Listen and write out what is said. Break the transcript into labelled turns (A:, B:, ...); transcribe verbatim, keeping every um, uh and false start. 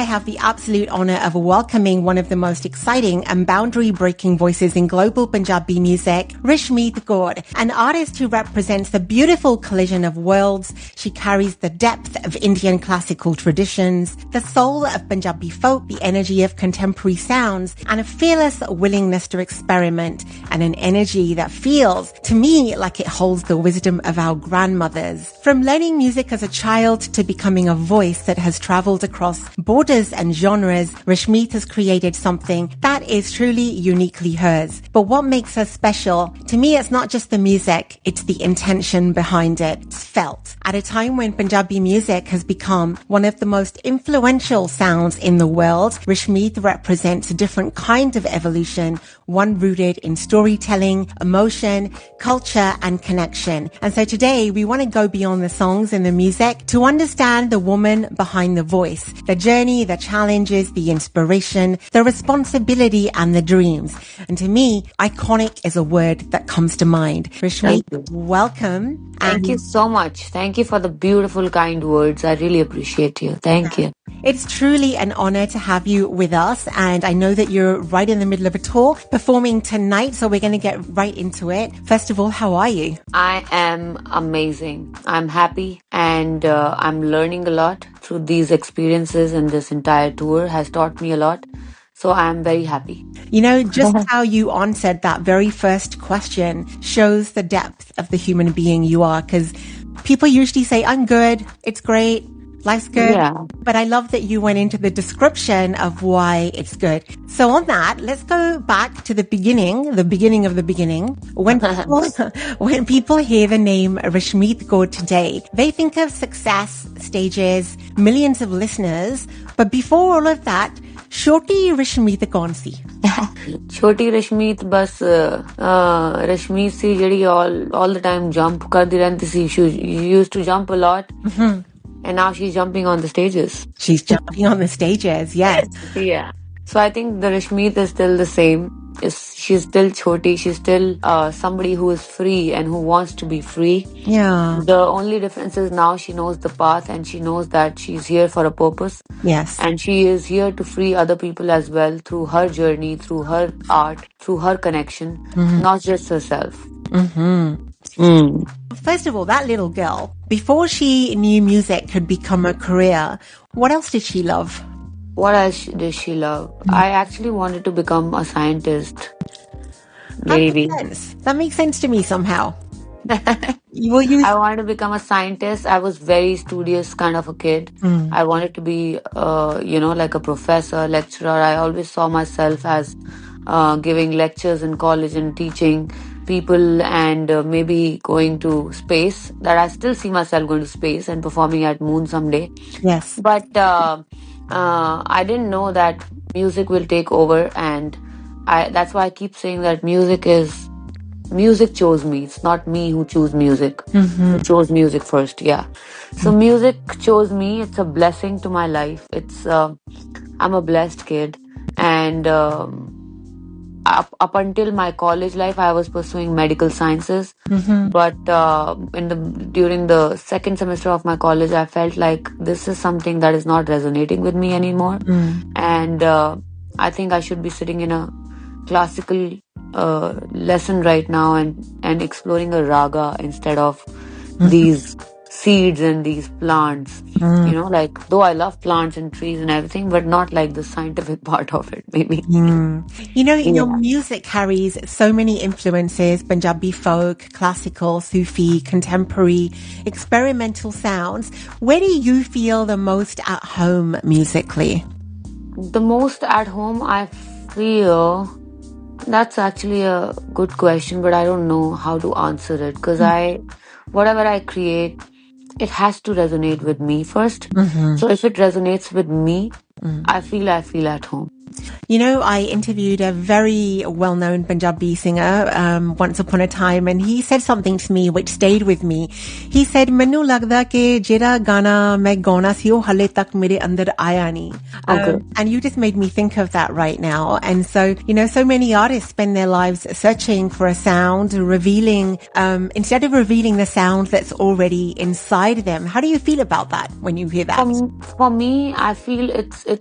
A: have the absolute honor of welcoming one of the most exciting and boundary-breaking voices in global Punjabi music, Rishmeet Kaur, an artist who represents the beautiful collision of worlds. She carries the depth of Indian classical traditions, the soul of Punjabi folk, the energy of contemporary sounds, and a fearless willingness to experiment, and an energy that feels, to me, like it holds the wisdom of our grandmothers. From learning music as a child to becoming a voice that has traveled across borders and genres, Rishmeet has created something that is truly uniquely hers. But what makes her special? To me, it's not just the music, it's the intention behind it. It's felt. At a time when Punjabi music has become one of the most influential sounds in the world, Rishmeet represents a different kind of evolution, one rooted in storytelling, emotion, culture, and connection. And so today, we want to go beyond the songs and the music to understand the woman behind the voice, the journey, the challenges, the inspiration, the responsibility, and the dreams. And to me, iconic is a word that comes to mind. Rishmeet, welcome.
B: Thank
A: and
B: you so much. Thank you for the beautiful, kind words. I really appreciate you. Thank you.
A: It's truly an honor to have you with us. And I know that you're right in the middle of a tour performing tonight. So we're going to get right into it. First of all, how are you?
B: I am amazing. I'm happy and uh, I'm learning a lot through these experiences, and this entire tour has taught me a lot. So I'm very happy.
A: You know, just how you answered that very first question shows the depth of the human being you are, because people usually say, I'm good, it's great, life's good.
B: Yeah.
A: But I love that you went into the description of why it's good. So on that, let's go back to the beginning, the beginning of the beginning. When people, when people hear the name Rishmeet Kaur today, they think of success, stages, millions of listeners. But before all of that, Shoti Rishmeet kaun si?
B: Choti Rishmeet bas uh, uh, Rishmeet si jehdi all all the time jump kardi rehndi si. She used to jump a lot.
A: Mm-hmm.
B: And now she's jumping on the stages.
A: She's jumping on the stages, yes.
B: Yeah. So I think the Rishmeet is still the same. Is she's still Choti. She's still uh, somebody who is free and who wants to be free.
A: Yeah.
B: The only difference is now she knows the path and she knows that she's here for a purpose.
A: Yes.
B: And she is here to free other people as well through her journey, through her art, through her connection, mm-hmm. not just herself.
A: Mm-hmm.
B: Mm.
A: First of all, that little girl, before she knew music could become a career, what else did she love?
B: What else did she love? Mm. I actually wanted to become a scientist.
A: That
B: Maybe.
A: makes sense. That makes sense to me somehow. Will you?
B: I wanted to become a scientist. I was very studious kind of a kid. Mm. I wanted to be, uh, you know, like a professor, lecturer. I always saw myself as uh, giving lectures in college and teaching people, and uh, maybe going to space. That I still see myself going to space and performing at moon someday.
A: Yes.
B: But uh, uh, I didn't know that music will take over, and I that's why I keep saying that music is music chose me. It's not me who choose music.
A: Mm-hmm.
B: Who chose music first. Yeah. So mm-hmm. music chose me. It's a blessing to my life. It's uh, I'm a blessed kid, and um, Up, up until my college life, I was pursuing medical sciences. Mm-hmm. But uh, in the during the second semester of my college, I felt like this is something that is not resonating with me anymore. Mm. And uh, I think I should be sitting in a classical uh, lesson right now and, and exploring a raga instead of mm-hmm. these seeds and these plants. Mm. You know, like, though I love plants and trees and everything, but not like the scientific part of it, maybe.
A: Mm. You know, yeah. Your music carries so many influences: Punjabi folk, classical, Sufi, contemporary, experimental sounds. Where do you feel the most at home musically?
B: The most at home I feel... That's actually a good question, but I don't know how to answer it, because mm. I, whatever I create, it has to resonate with me first. Mm-hmm. So if it resonates with me, mm. I feel I feel at home.
A: You know, I interviewed a very well-known Punjabi singer um, once upon a time, and he said something to me which stayed with me. He said, "Mainu lagda ke jehda gana main gauna si oh hale tak mere andar aaya nahi."
B: Okay.
A: Um, and you just made me think of that right now. And so, you know, so many artists spend their lives searching for a sound, revealing, um, instead of revealing the sound that's already inside them. How do you feel about that when you hear that?
B: For, for me, I feel it's it's